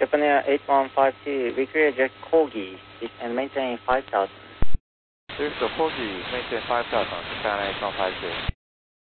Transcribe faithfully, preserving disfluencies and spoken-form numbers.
Japan Air eight one five two, we create jet Corgi and maintain five thousand. This is the Corgi, maintain five thousand, Japan eight one five two.